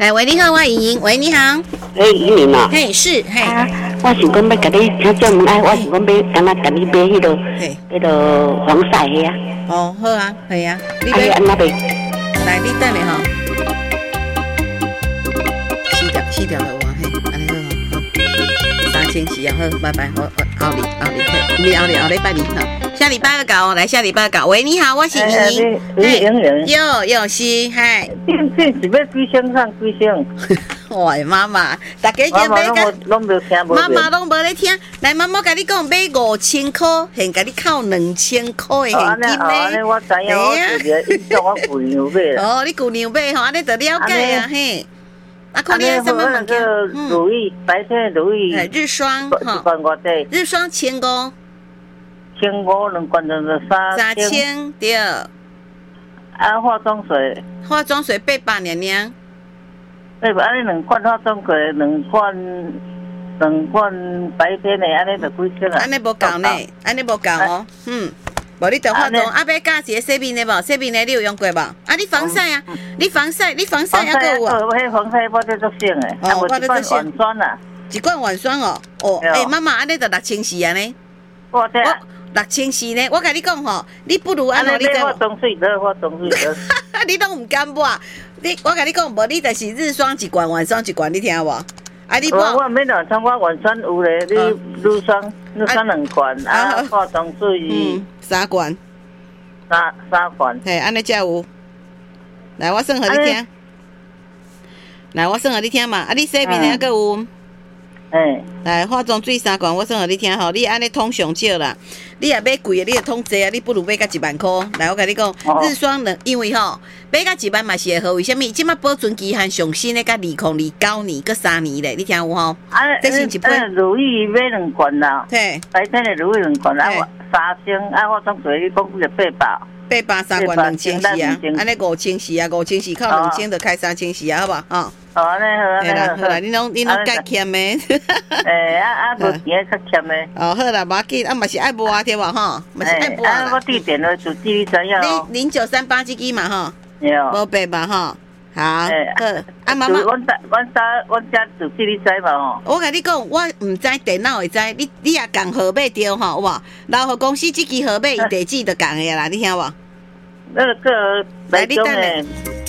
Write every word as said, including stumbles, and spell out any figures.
哎，喂，你好，我莹莹。喂，你好。 哎，莹莹啊。 嘿，是，嘿。 啊，我想讲要甲你请教问，哎，我想讲要敢若甲你买迄个，迄个防晒的啊。 哦，好啊，系啊。 你买安那买？ 来，你等下吼。四条，四条的话，嘿，安尼好好好。三千四啊，好，拜拜，我我后日后日嘿，你后日后礼拜二好。下礼拜二搞哦，来下礼拜二搞。喂，你好，我是莹莹。 喂，莹莹。 有有是，嗨。 电电是要几箱上几箱？ 喂，妈妈，大家先买个。 拢无听无。 妈妈拢无咧听，来妈妈甲你讲，买五千块，现甲你扣两千块的现金咧。 安尼我知影，我是个印象我旧娘买啦。 哦，你旧娘买吼，安尼就了解啊嘿。啊，看你什么物件？ 如意白天如意。 日霜哈。 一罐偌济？ 日霜千五。 千五两罐就是三三千对。啊， 化妆水。 化妆水八百娘娘。 对吧？安尼两罐化妆水，两罐两罐白天的，安尼就几千啊？ 安尼无够呢，安尼无够哦。嗯，无你着化妆，啊，要加一个洗面的无？洗面的你有用过无？啊，你防晒啊？你防晒，你防晒还有啊？ 迄防晒我这足省的，啊，无一罐晚霜啦。 一罐晚霜哦，哦，诶，妈妈，安尼就六千四安尼。 我这。 六千四呢，我甲你讲吼，你不如安怎你讲？化妆水的，化妆水的。 你拢唔敢买，你我甲你讲，无你就是日霜一罐，晚霜一罐，你听无？啊，你我我免晚霜，我晚霜有咧，你日霜日霜两罐，啊，化妆水嗯三罐， 三三罐。 嘿，安尼才有。来，我算互你听。来，我算互你听嘛，啊，你洗面还阁有。 哎， 来化妆水三罐，我算互你听吼，你安尼通上少啦。你也买贵的，你也通济啊，你不如买到一万块。来，我甲你讲，日霜两，因为吼买到一万嘛是会好，为什么？即马保存期限上新的，甲二零二九年，搁三年咧，你听有吼？ 啊， 这是一杯。如意买两罐啦， 对， 白天的如意两罐，啊，三千，啊，化妆水你讲几个八百？ 八百三罐两千四啊，安尼五千四啊，五千四扣两千就开三千四啊，好不好？哦。 哦，安尼好，安尼好。 好啦，你拢你拢介欠的。 诶，啊啊，无钱较欠的。 哦，好啦，无要紧，啊嘛是爱mua对无吼，嘛是爱mua啦。 啊，我地点了就记你知影哦。 零零九三八这支嘛吼。 有。 无白嘛吼。好。好。 啊妈妈。阮家阮家阮家就记你知嘛吼。 我甲你讲，我毋知电脑会知，你你也共号码对吼，有无？留互公司这支号码，伊地址就共个啦，你听无？ 那个来你等下。